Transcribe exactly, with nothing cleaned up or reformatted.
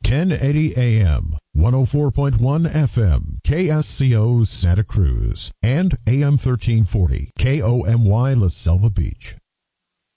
ten eighty A M, one oh four point one F M, K S C O Santa Cruz, and A M thirteen forty, K O M Y La Selva Beach.